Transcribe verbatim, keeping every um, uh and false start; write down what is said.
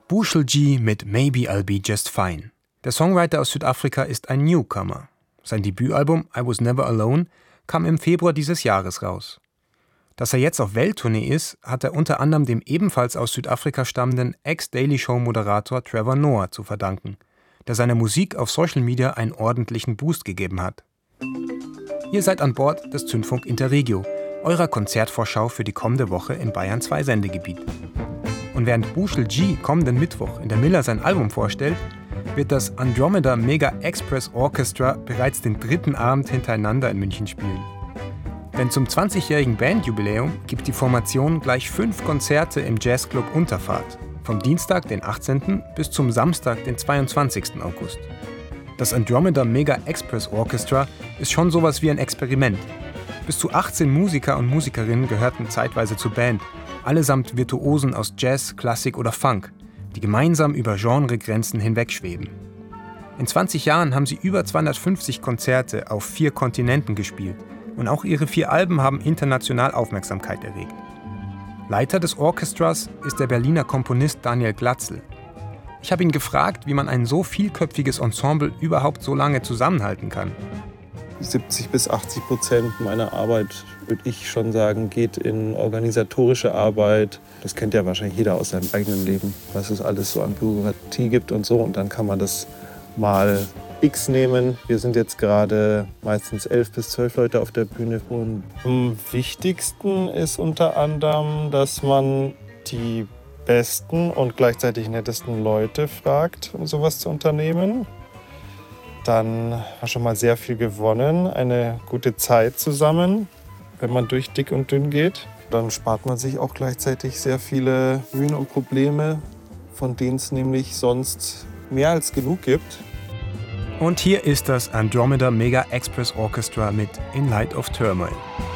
Bushel G mit Maybe I'll Be Just Fine. Der Songwriter aus Südafrika ist ein Newcomer. Sein Debütalbum I Was Never Alone kam im Februar dieses Jahres raus. Dass er jetzt auf Welttournee ist, hat er unter anderem dem ebenfalls aus Südafrika stammenden Ex-Daily Show-Moderator Trevor Noah zu verdanken, der seiner Musik auf Social Media einen ordentlichen Boost gegeben hat. Ihr seid an Bord des Zündfunk Interregio, eurer Konzertvorschau für die kommende Woche im Bayern zwei Sendegebiet. Und während Bushel G kommenden Mittwoch in der Miller sein Album vorstellt, wird das Andromeda Mega Express Orchestra bereits den dritten Abend hintereinander in München spielen. Denn zum zwanzigjährigen Bandjubiläum gibt die Formation gleich fünf Konzerte im Jazzclub Unterfahrt, vom Dienstag, den achtzehnten bis zum Samstag, den zweiundzwanzigsten August. Das Andromeda Mega Express Orchestra ist schon sowas wie ein Experiment. Bis zu achtzehn Musiker und Musikerinnen gehörten zeitweise zur Band, allesamt Virtuosen aus Jazz, Klassik oder Funk, die gemeinsam über Genregrenzen hinwegschweben. In zwanzig Jahren haben sie über zweihundertfünfzig Konzerte auf vier Kontinenten gespielt und auch ihre vier Alben haben international Aufmerksamkeit erregt. Leiter des Orchestras ist der Berliner Komponist Daniel Glatzel. Ich habe ihn gefragt, wie man ein so vielköpfiges Ensemble überhaupt so lange zusammenhalten kann. siebzig bis achtzig Prozent meiner Arbeit, würde ich schon sagen, geht in organisatorische Arbeit. Das kennt ja wahrscheinlich jeder aus seinem eigenen Leben, was es alles so an Bürokratie gibt und so. Und dann kann man das mal X nehmen. Wir sind jetzt gerade meistens elf bis zwölf Leute auf der Bühne. Und am wichtigsten ist unter anderem, dass man die besten und gleichzeitig nettesten Leute fragt, um sowas zu unternehmen. Dann hat man schon mal sehr viel gewonnen, eine gute Zeit zusammen, wenn man durch dick und dünn geht. Dann spart man sich auch gleichzeitig sehr viele Mühen und Probleme, von denen es nämlich sonst mehr als genug gibt. Und hier ist das Andromeda Mega Express Orchestra mit In Light of Turmoil.